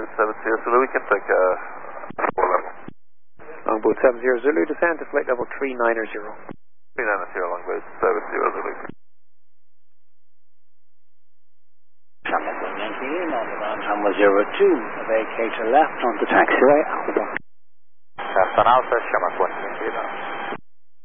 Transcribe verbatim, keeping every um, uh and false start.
nine seven zero Zulu, we can take a four level. Longboat seven zero Zulu, descend to flight level three nine zero. three nine zero, Longboat seven zero Zulu. Number zero two, vacate left onto taxiway Alpha. Captain Alpha, Shamak one twenty.